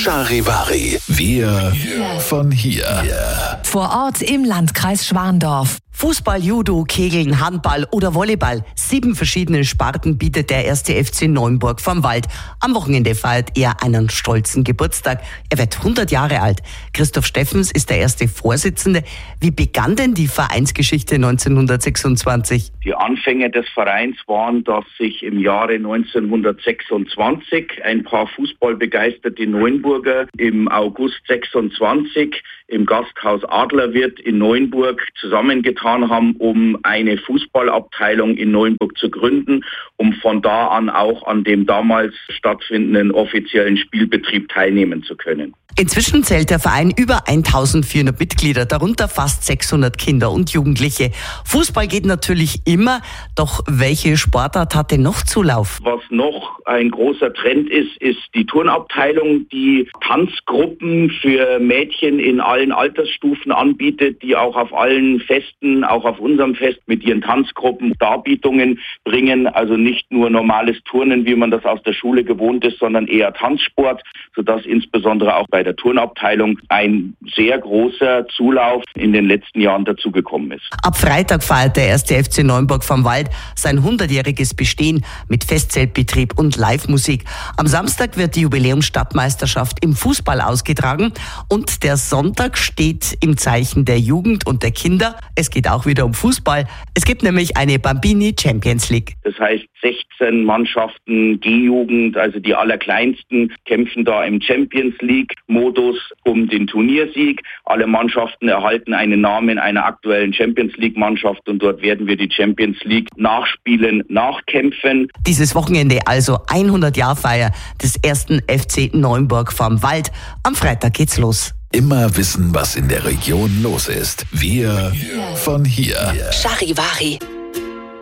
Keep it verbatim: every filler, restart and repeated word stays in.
Charivari. Wir von hier. Vor Ort im Landkreis Schwandorf. Fußball, Judo, Kegeln, Handball oder Volleyball. Sieben verschiedene Sparten bietet der erste F C Neuenburg vom Wald. Am Wochenende feiert er einen stolzen Geburtstag. Er wird hundert Jahre alt. Christoph Steffens ist der erste Vorsitzende. Wie begann denn die Vereinsgeschichte neunzehnhundertsechsundzwanzig? Die Anfänge des Vereins waren, dass sich im Jahre neunzehnhundertsechsundzwanzig ein paar fußballbegeisterte Neuenburger im August sechsundzwanzig im Gasthaus Adlerwirt in Neuenburg zusammengetan haben, um eine Fußballabteilung in Neuenburg zu gründen, um von da an auch an dem damals stattfindenden offiziellen Spielbetrieb teilnehmen zu können. Inzwischen zählt der Verein über eintausendvierhundert Mitglieder, darunter fast sechshundert Kinder und Jugendliche. Fußball geht natürlich immer, doch welche Sportart hat denn noch Zulauf? Was noch ein großer Trend ist, ist die Turnabteilung, die Tanzgruppen für Mädchen in allen Altersstufen anbietet, die auch auf allen Festen, auch auf unserem Fest mit ihren Tanzgruppen Darbietungen bringen. Also nicht nur normales Turnen, wie man das aus der Schule gewohnt ist, sondern eher Tanzsport, sodass insbesondere auch bei der Turnabteilung ein sehr großer Zulauf in den letzten Jahren dazugekommen ist. Ab Freitag feiert der erste F C Neuenburg vom Wald sein hundertjähriges Bestehen mit Festzeltbetrieb und Live-Musik. Am Samstag wird die Jubiläumsstadtmeisterschaft im Fußball ausgetragen und der Sonntag steht im Zeichen der Jugend und der Kinder. Es geht auch wieder um Fußball. Es gibt nämlich eine Bambini Champions League. Das heißt, sechzehn Mannschaften, G-Jugend, also die allerkleinsten, kämpfen da im Champions League-Modus um den Turniersieg. Alle Mannschaften erhalten einen Namen einer aktuellen Champions League-Mannschaft und dort werden wir die Champions League nachspielen, nachkämpfen. Dieses Wochenende also hundert-Jahr-Feier des ersten F C Neuenburg vom Wald. Am Freitag geht's los. Immer wissen, was in der Region los ist. Wir von hier. Charivari.